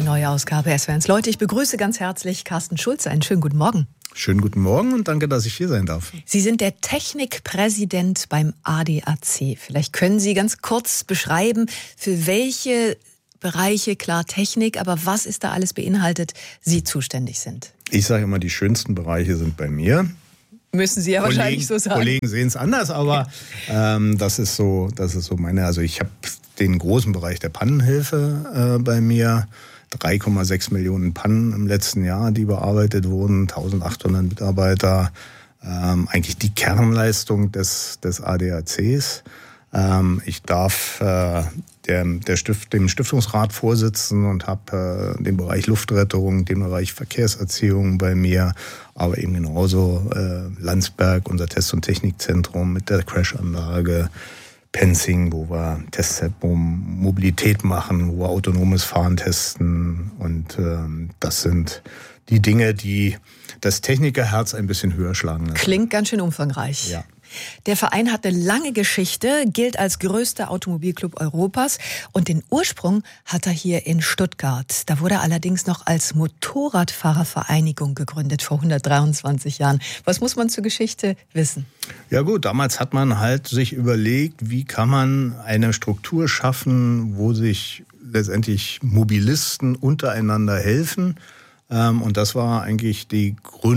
neue Ausgabe SWR1 Leute. Ich begrüße ganz herzlich Carsten Schulze. Einen schönen guten Morgen. Schönen guten Morgen und danke, dass ich hier sein darf. Sie sind der Technikpräsident beim ADAC. Vielleicht können Sie ganz kurz beschreiben, für welche Bereiche, klar Technik, aber was ist da alles beinhaltet, Sie zuständig sind? Ich sage immer, die schönsten Bereiche sind bei mir. Müssen Sie ja wahrscheinlich so sagen. Kollegen sehen es anders, aber das ist so meine, also ich habe den großen Bereich der Pannenhilfe bei mir. 3,6 Millionen Pannen im letzten Jahr, die bearbeitet wurden, 1800 Mitarbeiter, eigentlich die Kernleistung des ADACs. Ich darf dem Stiftungsrat vorsitzen und habe den Bereich Luftrettung, den Bereich Verkehrserziehung bei mir, aber eben genauso Landsberg, unser Test- und Technikzentrum mit der Crashanlage, Penzing, wo wir Testzentrum Mobilität machen, wo wir autonomes Fahren testen. Und das sind die Dinge, die das Technikerherz ein bisschen höher schlagen lassen. Klingt ganz schön umfangreich. Ja. Der Verein hat eine lange Geschichte, gilt als größter Automobilclub Europas und den Ursprung hat er hier in Stuttgart. Da wurde er allerdings noch als Motorradfahrervereinigung gegründet vor 123 Jahren. Was muss man zur Geschichte wissen? Ja gut, damals hat man halt sich überlegt, wie kann man eine Struktur schaffen, wo sich letztendlich Mobilisten untereinander helfen. Und das war eigentlich der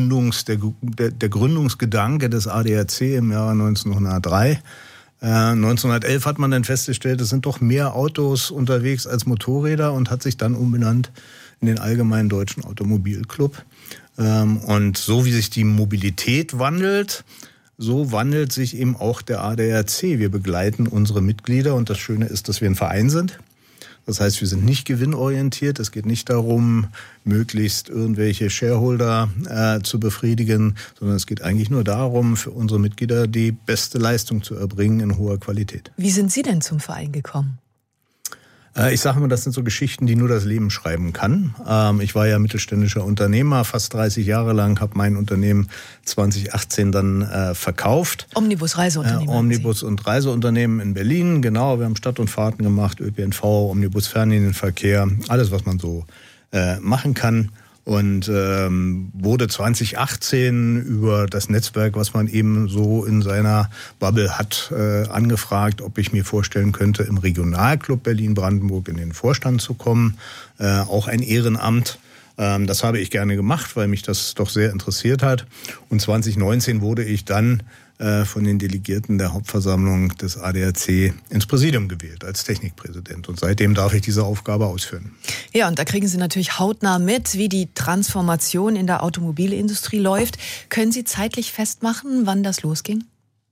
Gründungsgedanke des ADAC im Jahre 1903. 1911 hat man dann festgestellt, es sind doch mehr Autos unterwegs als Motorräder und hat sich dann umbenannt in den Allgemeinen Deutschen Automobilclub. Und so wie sich die Mobilität wandelt, so wandelt sich eben auch der ADAC. Wir begleiten unsere Mitglieder und das Schöne ist, dass wir ein Verein sind. Das heißt, wir sind nicht gewinnorientiert. Es geht nicht darum, möglichst irgendwelche Shareholder zu befriedigen, sondern es geht eigentlich nur darum, für unsere Mitglieder die beste Leistung zu erbringen in hoher Qualität. Wie sind Sie denn zum Verein gekommen? Ich sage immer, das sind so Geschichten, die nur das Leben schreiben kann. Ich war ja mittelständischer Unternehmer, fast 30 Jahre lang, habe mein Unternehmen 2018 dann verkauft. Omnibus Reiseunternehmen. Omnibus und Reiseunternehmen in Berlin, genau. Wir haben Stadt- und Fahrten gemacht, ÖPNV, Omnibus Fernlinienverkehr, alles, was man so machen kann. Und wurde 2018 über das Netzwerk, was man eben so in seiner Bubble hat, angefragt, ob ich mir vorstellen könnte, im Regionalclub Berlin-Brandenburg in den Vorstand zu kommen. Auch ein Ehrenamt. Das habe ich gerne gemacht, weil mich das doch sehr interessiert hat. Und 2019 wurde ich dann von den Delegierten der Hauptversammlung des ADAC ins Präsidium gewählt als Technikpräsident. Und seitdem darf ich diese Aufgabe ausführen. Ja, und da kriegen Sie natürlich hautnah mit, wie die Transformation in der Automobilindustrie läuft. Können Sie zeitlich festmachen, wann das losging?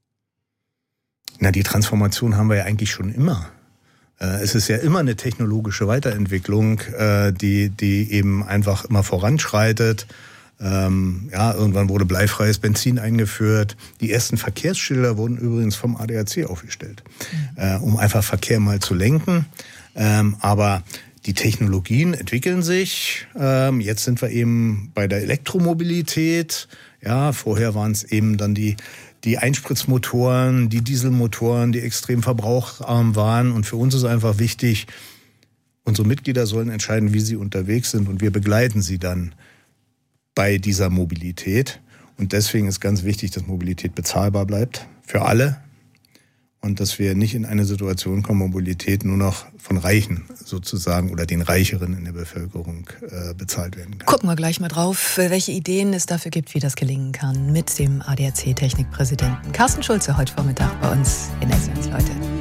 Na, die Transformation haben wir ja eigentlich schon immer. Es ist ja immer eine technologische Weiterentwicklung, die eben einfach immer voranschreitet. Irgendwann wurde bleifreies Benzin eingeführt. Die ersten Verkehrsschilder wurden übrigens vom ADAC aufgestellt, um einfach Verkehr mal zu lenken. Aber die Technologien entwickeln sich. Jetzt sind wir eben bei der Elektromobilität. Ja, vorher waren es eben dann die Einspritzmotoren, die Dieselmotoren, die extrem verbraucharm waren. Und für uns ist einfach wichtig, unsere Mitglieder sollen entscheiden, wie sie unterwegs sind. Und wir begleiten sie dann bei dieser Mobilität. Und deswegen ist ganz wichtig, dass Mobilität bezahlbar bleibt für alle und dass wir nicht in eine Situation kommen, Mobilität nur noch von Reichen sozusagen oder den Reicheren in der Bevölkerung bezahlt werden kann. Gucken wir gleich mal drauf, welche Ideen es dafür gibt, wie das gelingen kann mit dem ADAC-Technikpräsidenten Carsten Schulze heute Vormittag bei uns in SWR1 Leute.